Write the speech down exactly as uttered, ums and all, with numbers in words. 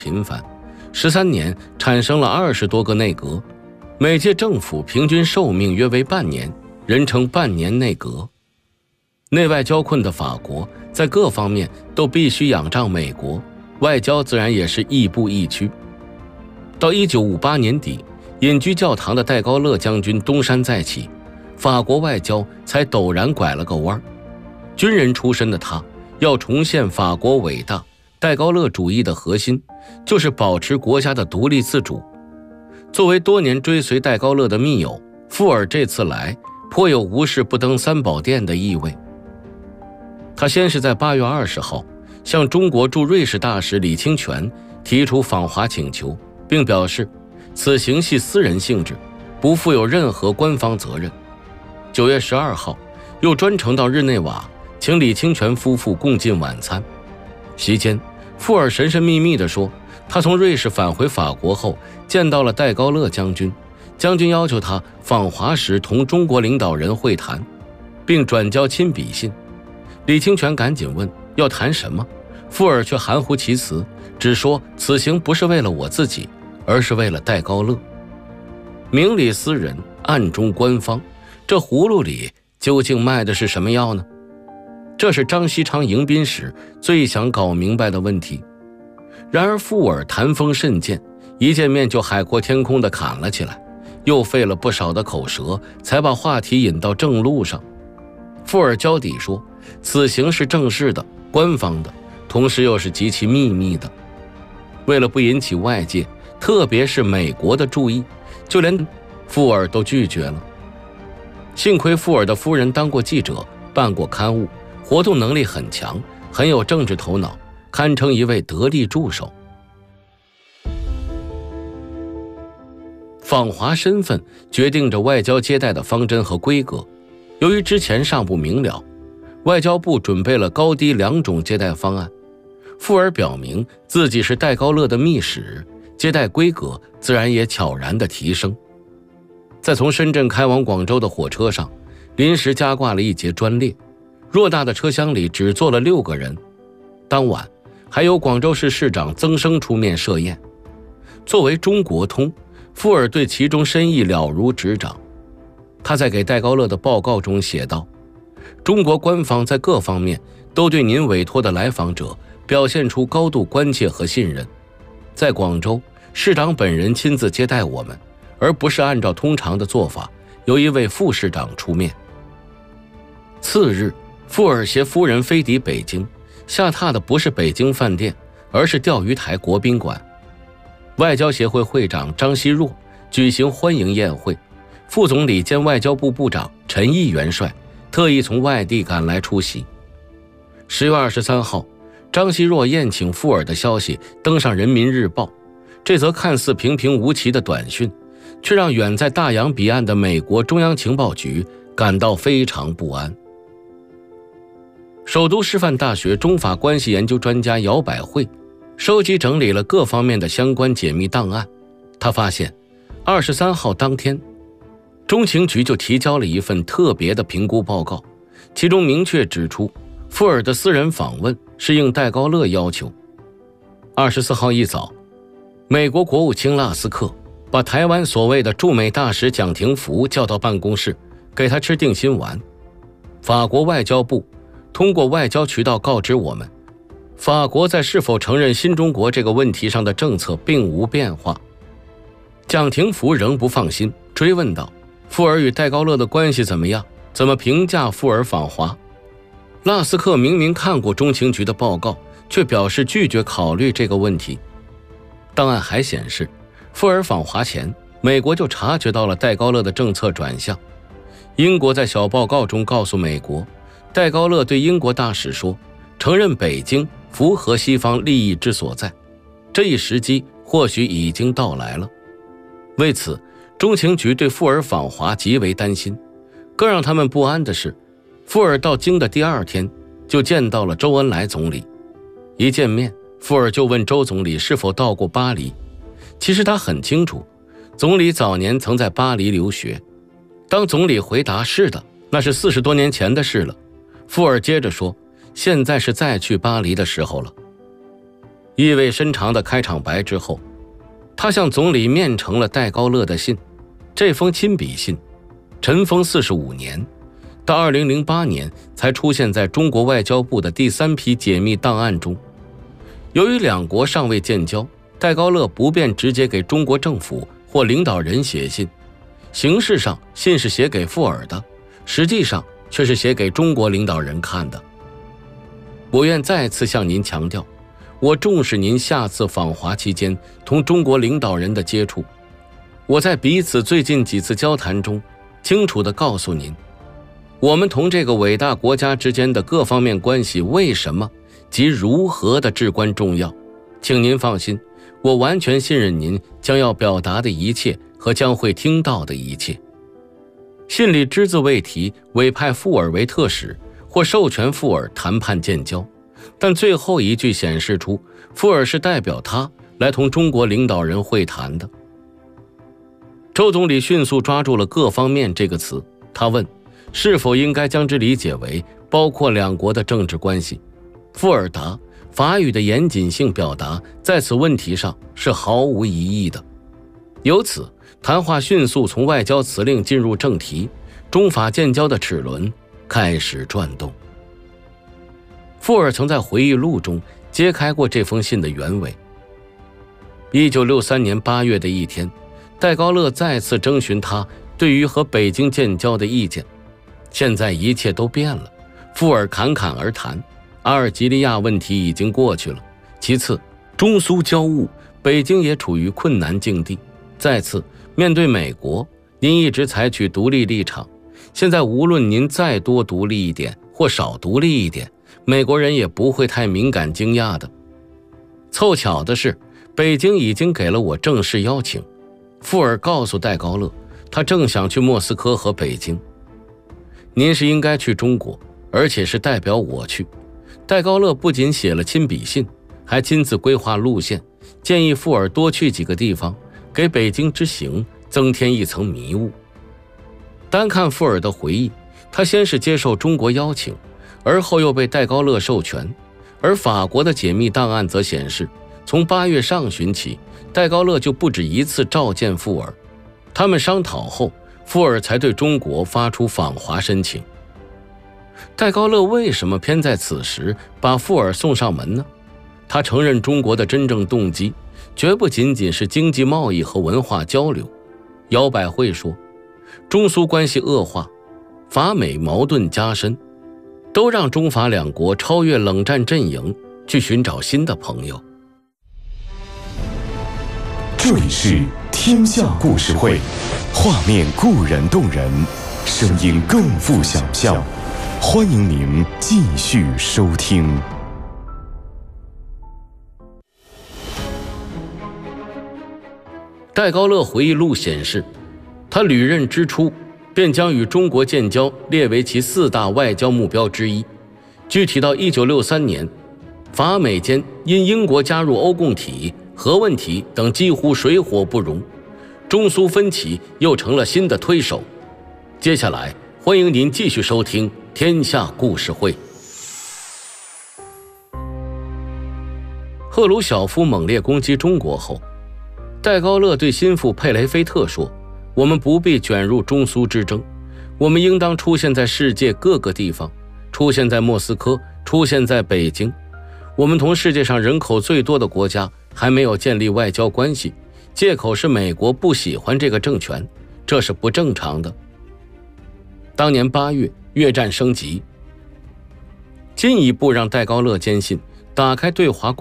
频繁，十三年产生了二十多个内阁，每届政府平均寿命约为半年，人称半年内阁。内外交困的法国在各方面都必须仰仗美国，外交自然也是亦步亦趋。到一九五八年底，隐居教堂的戴高乐将军东山再起，法国外交才陡然拐了个弯。军人出身的他要重现法国伟大戴高乐主义的核心，就是保持国家的独立自主。作为多年追随戴高乐的密友，富尔这次来颇有无事不登三宝殿的意味。他先是在八月二十号向中国驻瑞士大使李清泉提出访华请求，并表示此行系私人性质，不负有任何官方责任。九月十二号又专程到日内瓦请李清泉夫妇共进晚餐。席间，富尔神神秘秘地说，他从瑞士返回法国后见到了戴高乐将军，将军要求他访华时同中国领导人会谈，并转交亲笔信。李清泉赶紧问要谈什么，富尔却含糊其辞，只说此行不是为了我自己，而是为了戴高乐。明里私人，暗中官方，这葫芦里究竟卖的是什么药呢？这是张锡昌迎宾时最想搞明白的问题。然而富尔谈风甚健，一见面就海阔天空地侃了起来，又费了不少的口舌，才把话题引到正路上。富尔交底说，此行是正式的、官方的，同时又是极其秘密的。为了不引起外界，特别是美国的注意，就连富尔都拒绝了。幸亏富尔的夫人当过记者，办过刊物，活动能力很强，很有政治头脑，堪称一位得力助手。访华身份决定着外交接待的方针和规格。由于之前尚不明了，外交部准备了高低两种接待方案。富尔表明自己是戴高乐的密使，接待规格自然也悄然地提升。在从深圳开往广州的火车上，临时加挂了一节专列，偌大的车厢里只坐了六个人。当晚还由广州市市长曾生出面设宴。作为中国通，富尔对其中深意了如指掌。他在给戴高乐的报告中写道，中国官方在各方面都对您委托的来访者表现出高度关切和信任。在广州，市长本人亲自接待我们，而不是按照通常的做法，由一位副市长出面。次日，富尔携夫人飞抵北京，下榻的不是北京饭店，而是钓鱼台国宾馆。外交协会会长张奚若举行欢迎宴会，副总理兼外交部部长陈毅元帅特意从外地赶来出席。十月二十三号，张奚若宴请富尔的消息登上人民日报，这则看似平平无奇的短讯，却让远在大洋彼岸的美国中央情报局感到非常不安。首都师范大学中法关系研究专家姚百惠收集整理了各方面的相关解密档案。他发现二十三号当天，中情局就提交了一份特别的评估报告，其中明确指出富尔的私人访问是应戴高乐要求。二十四号一早，美国国务卿拉斯克把台湾所谓的驻美大使蒋廷福叫到办公室，给他吃定心丸。法国外交部通过外交渠道告知我们，法国在是否承认新中国这个问题上的政策并无变化。蒋廷福仍不放心，追问道，富尔与戴高乐的关系怎么样？怎么评价富尔访华？拉斯克明明看过中情局的报告，却表示拒绝考虑这个问题。档案还显示，富尔访华前，美国就察觉到了戴高乐的政策转向。英国在小报告中告诉美国，戴高乐对英国大使说，承认北京符合西方利益之所在，这一时机或许已经到来了。为此，中情局对富尔访华极为担心。更让他们不安的是，富尔到京的第二天就见到了周恩来总理。一见面，富尔就问周总理是否到过巴黎。其实他很清楚，总理早年曾在巴黎留学。当总理回答是的，那是四十多年前的事了。富尔接着说，现在是再去巴黎的时候了。 意味深长的开场白之后，他向总理面呈了戴高乐的信。这封亲笔信尘封四十五年，到二零零八年才出现在中国外交部的第三批解密档案中。由于两国尚未建交，戴高乐不便直接给中国政府或领导人写信，形式上信是写给富尔的，实际上却是写给中国领导人看的。我愿再次向您强调，我重视您下次访华期间同中国领导人的接触。我在彼此最近几次交谈中，清楚地告诉您，我们同这个伟大国家之间的各方面关系为什么及如何的至关重要。请您放心，我完全信任您将要表达的一切和将会听到的一切。信里只字未提委派富尔为特使或授权富尔谈判建交，但最后一句显示出富尔是代表他来同中国领导人会谈的。周总理迅速抓住了各方面这个词，他问是否应该将之理解为包括两国的政治关系。富尔答，法语的严谨性表达在此问题上是毫无疑义的。由此，谈话迅速从外交辞令进入正题，中法建交的齿轮开始转动。富尔曾在回忆录中揭开过这封信的原委。一九六三年八月的一天，戴高乐再次征询他对于和北京建交的意见。现在一切都变了，富尔侃侃而谈，阿尔及利亚问题已经过去了，其次中苏交恶，北京也处于困难境地，再次面对美国，您一直采取独立立场，现在无论您再多独立一点或少独立一点，美国人也不会太敏感惊讶的。凑巧的是，北京已经给了我正式邀请。富尔告诉戴高乐，他正想去莫斯科和北京。您是应该去中国，而且是代表我去。戴高乐不仅写了亲笔信，还亲自规划路线，建议富尔多去几个地方，给北京之行增添一层迷雾。单看富尔的回忆，他先是接受中国邀请，而后又被戴高乐授权。而法国的解密档案则显示，从八月上旬起，戴高乐就不止一次召见富尔。他们商讨后，富尔才对中国发出访华申请。戴高乐为什么偏在此时把富尔送上门呢？他承认中国的真正动机绝不仅仅是经济贸易和文化交流。姚百惠说，中苏关系恶化，法美矛盾加深，都让中法两国超越冷战阵营，去寻找新的朋友。 这里是天下故事会，画面固然动人，声音更富想象。欢迎您继续收听。 戴高乐回忆录显示，他履任之初便将与中国建交列为其四大外交目标之一。具体到一九六三年，法美间因英国加入欧共体、核问题等几乎水火不容，中苏分歧又成了新的推手。接下来，欢迎您继续收听《天下故事会》。赫鲁晓夫猛烈攻击中国后，戴高乐对心腹佩雷菲特说，我们不必卷入中苏之争，我们应当出现在世界各个地方，出现在莫斯科，出现在北京。我们同世界上人口最多的国家还没有建立外交关系，借口是美国不喜欢这个政权，这是不正常的。当年八月，越战升级，进一步让戴高乐坚信打开对华